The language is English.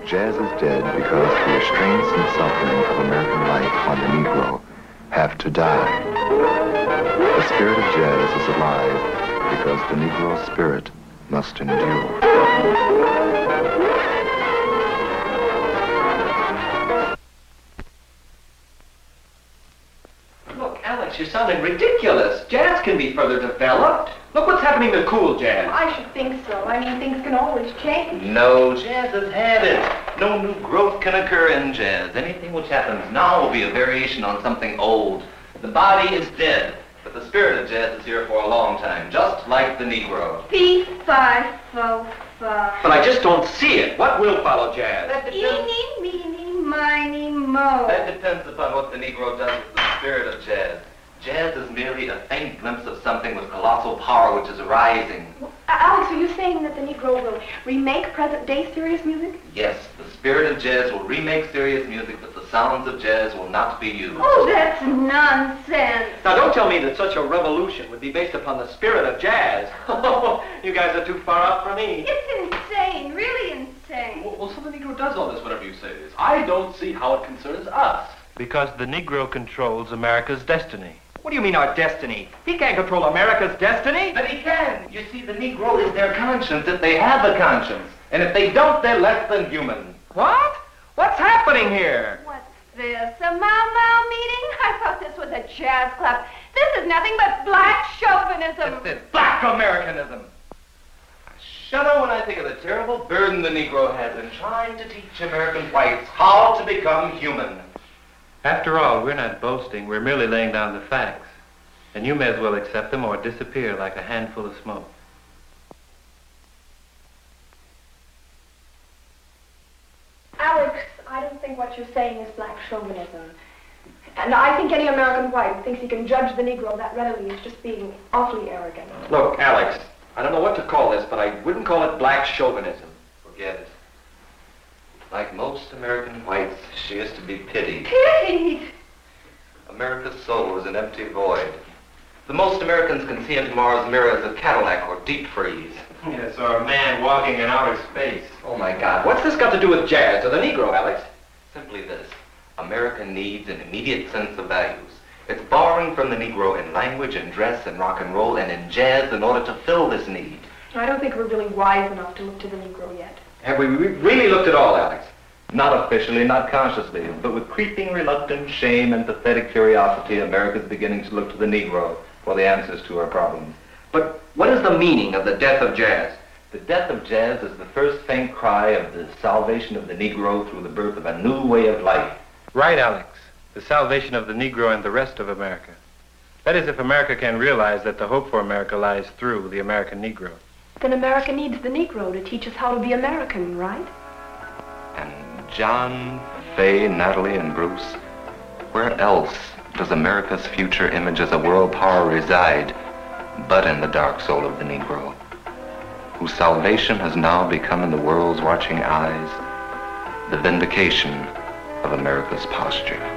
Jazz is dead because the restraints and suffering of American life on the Negro have to die. The spirit of jazz is alive because the Negro spirit must endure. Look, Alex, you're sounding ridiculous. Jazz can be further developed. Look what's happening to cool jazz. I should think so. I mean, things can always change. No, jazz has had it. No new growth can occur in jazz. Anything which happens now will be a variation on something old. The body is dead, but the spirit of jazz is here for a long time, just like the Negro. Fee, fi, fo, fi. But I just don't see it. What will follow jazz? Eeny, meeny, miny, mo. That depends upon what the Negro does with the spirit of jazz. Jazz is merely a faint glimpse of something with colossal power which is arising. Alex, are you saying that the Negro will remake present-day serious music? Yes, the spirit of jazz will remake serious music, but the sounds of jazz will not be used. Oh, that's nonsense. Now, don't tell me that such a revolution would be based upon the spirit of jazz. You guys are too far out for me. It's insane, really insane. Well, so the Negro does all this, whatever you say it is. I don't see how it concerns us. Because the Negro controls America's destiny. What do you mean, our destiny? He can't control America's destiny. But he can. You see, the Negro is their conscience if they have a conscience. And if they don't, they're less than human. What? What's happening here? What's this, a Mau meeting? I thought this was a jazz club. This is nothing but black chauvinism. That's it. Black Americanism. I shudder when I think of the terrible burden the Negro has in trying to teach American whites how to become human. After all, we're not boasting, we're merely laying down the facts. And you may as well accept them or disappear like a handful of smoke. Alex, I don't think what you're saying is black chauvinism. And I think any American white who thinks he can judge the Negro that readily is just being awfully arrogant. Look, Alex, I don't know what to call this, but I wouldn't call it black chauvinism. Forget it. Like most American whites, she is to be pitied. Pitied? America's soul is an empty void. The most Americans can see into tomorrow's mirror as a Cadillac or deep freeze. Yes, or a man walking in outer space. Oh, my God. What's this got to do with jazz or the Negro, Alex? Simply this. America needs an immediate sense of values. It's borrowing from the Negro in language and dress and rock and roll and in jazz in order to fill this need. I don't think we're really wise enough to look to the Negro yet. Have we really looked at all, Alex? Not officially, not consciously, but with creeping reluctance, shame, and pathetic curiosity, America's beginning to look to the Negro for the answers to her problems. But what is the meaning of the death of jazz? The death of jazz is the first faint cry of the salvation of the Negro through the birth of a new way of life. Right, Alex. The salvation of the Negro and the rest of America. That is, if America can realize that the hope for America lies through the American Negro. Then America needs the Negro to teach us how to be American, right? And John, Fay, Natalie, and Bruce, where else does America's future image as a world power reside but in the dark soul of the Negro, whose salvation has now become in the world's watching eyes the vindication of America's posture?